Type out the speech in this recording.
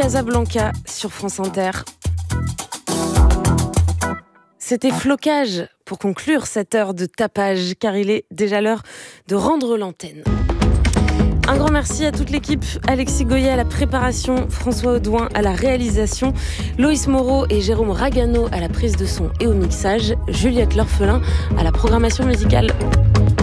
Casablanca sur France Inter. C'était Flocage pour conclure cette heure de tapage, car il est déjà l'heure de rendre l'antenne. Un grand merci à toute l'équipe, Alexis Goyer à la préparation, François Audouin à la réalisation, Loïs Moreau et Jérôme Ragano à la prise de son et au mixage, Juliette L'Orphelin à la programmation musicale.